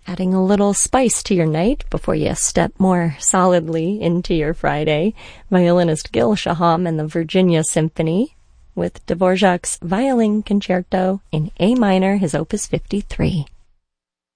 Adding a little spice to your night before you step more solidly into your Friday, violinist Gil Shaham and the Virginia Symphony with Dvorak's Violin Concerto in A minor, his Opus 53.